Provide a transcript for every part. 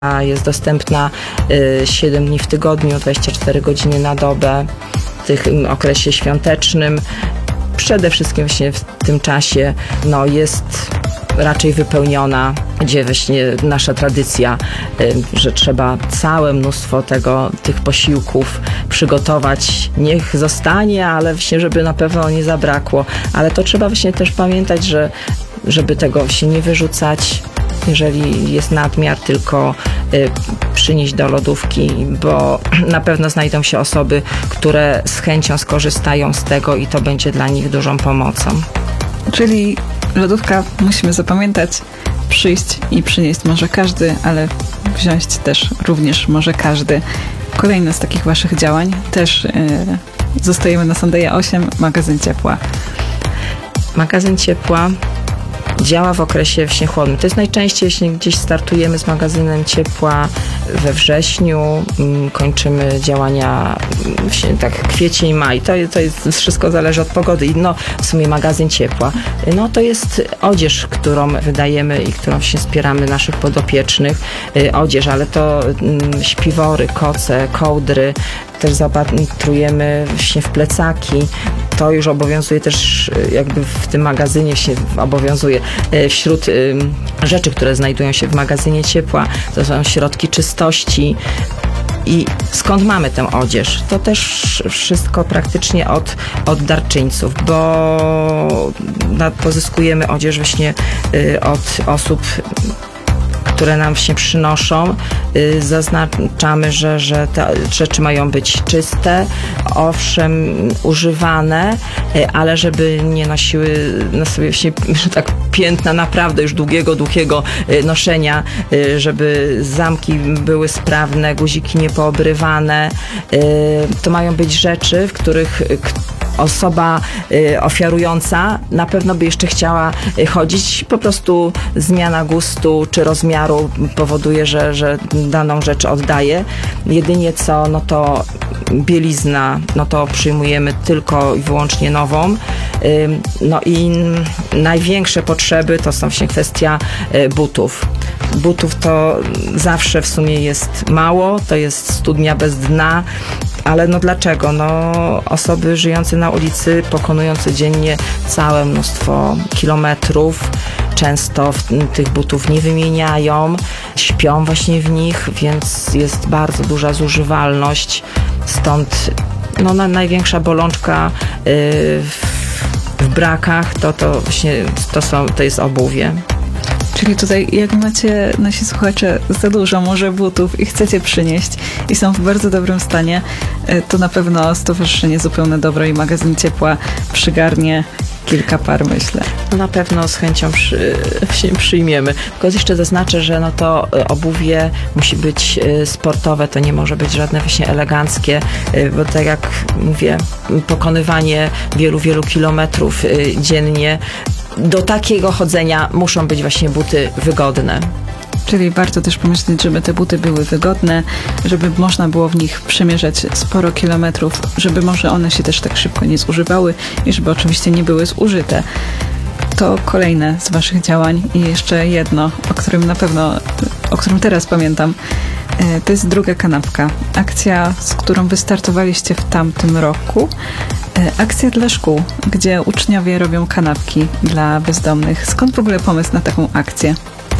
jest dostępna 7 dni w tygodniu, 24 godziny na dobę, w tym okresie świątecznym. Przede wszystkim właśnie w tym czasie jest raczej wypełniona, gdzie właśnie nasza tradycja, że trzeba całe mnóstwo tych posiłków przygotować. Niech zostanie, ale właśnie, żeby na pewno nie zabrakło. Ale to trzeba właśnie też pamiętać, żeby tego się nie wyrzucać, jeżeli jest nadmiar, tylko przynieść do lodówki, bo na pewno znajdą się osoby, które z chęcią skorzystają z tego i to będzie dla nich dużą pomocą. Czyli lodówka, musimy zapamiętać, przyjść i przynieść może każdy, ale wziąć też również może każdy. Kolejne z takich waszych działań też zostajemy na Sandeja 8, magazyn ciepła. Magazyn ciepła działa w okresie właśnie chłodnym. To jest najczęściej, jeśli gdzieś startujemy z magazynem ciepła we wrześniu, kończymy działania właśnie tak kwiecień, maj. To jest wszystko zależy od pogody. I w sumie magazyn ciepła. To jest odzież, którą wydajemy i którą się wspieramy naszych podopiecznych. Odzież, ale to śpiwory, koce, kołdry. Też zaopatrujemy właśnie w plecaki. To już obowiązuje też jakby w tym magazynie się obowiązuje. Wśród rzeczy, które znajdują się w magazynie ciepła, to są środki czystości. I skąd mamy tę odzież? To też wszystko praktycznie od darczyńców, bo pozyskujemy odzież właśnie od osób, które nam się przynoszą. Zaznaczamy, że te rzeczy mają być czyste, owszem, używane, ale żeby nie nosiły na sobie właśnie, że tak, piętna naprawdę już długiego noszenia, żeby zamki były sprawne, guziki niepoobrywane. To mają być rzeczy, w których osoba ofiarująca na pewno by jeszcze chciała chodzić. Po prostu zmiana gustu czy rozmiaru powoduje, że daną rzecz oddaje. Jedynie co, to bielizna, to przyjmujemy tylko i wyłącznie nową. I największe potrzeby to są właśnie kwestia butów. Butów to zawsze w sumie jest mało, to jest studnia bez dna. Ale dlaczego? Osoby żyjące na ulicy pokonują codziennie całe mnóstwo kilometrów, często tych butów nie wymieniają, śpią właśnie w nich, więc jest bardzo duża zużywalność. Stąd największa bolączka w brakach to jest obuwie. Czyli tutaj, jak macie, nasi słuchacze, za dużo może butów i chcecie przynieść i są w bardzo dobrym stanie, to na pewno Stowarzyszenie Zupełne Dobro i magazyn ciepła przygarnie kilka par, myślę. Na pewno z chęcią przyjmiemy. Tylko jeszcze zaznaczę, że to obuwie musi być sportowe, to nie może być żadne właśnie eleganckie, bo tak jak mówię, pokonywanie wielu kilometrów dziennie, do takiego chodzenia muszą być właśnie buty wygodne. Czyli warto też pomyśleć, żeby te buty były wygodne, żeby można było w nich przemierzać sporo kilometrów, żeby może one się też tak szybko nie zużywały i żeby oczywiście nie były zużyte. To kolejne z waszych działań i jeszcze jedno, o którym teraz pamiętam. To jest druga kanapka. Akcja, z którą wystartowaliście w tamtym roku. Akcja dla szkół, gdzie uczniowie robią kanapki dla bezdomnych. Skąd w ogóle pomysł na taką akcję?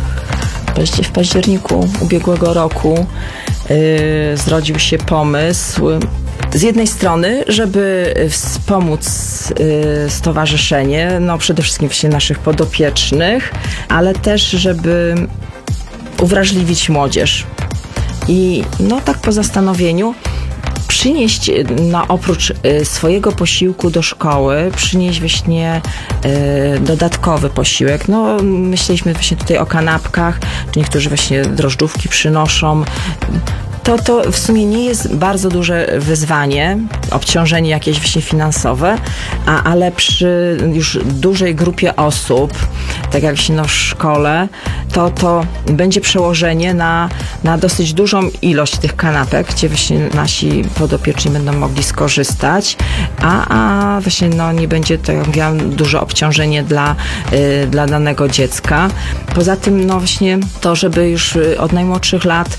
W październiku ubiegłego roku zrodził się pomysł z jednej strony, żeby wspomóc stowarzyszenie, przede wszystkim właśnie naszych podopiecznych, ale też, żeby uwrażliwić młodzież. I tak po zastanowieniu przynieść oprócz swojego posiłku do szkoły, przynieść właśnie dodatkowy posiłek. Myśleliśmy właśnie tutaj o kanapkach, czy niektórzy właśnie drożdżówki przynoszą. To w sumie nie jest bardzo duże wyzwanie, obciążenie jakieś właśnie finansowe, ale przy już dużej grupie osób, tak jak właśnie w szkole, to będzie przełożenie na dosyć dużą ilość tych kanapek, gdzie właśnie nasi podopieczni będą mogli skorzystać, a właśnie nie będzie, tak jak mówiłam, duże obciążenie dla danego dziecka. Poza tym właśnie to, żeby już od najmłodszych lat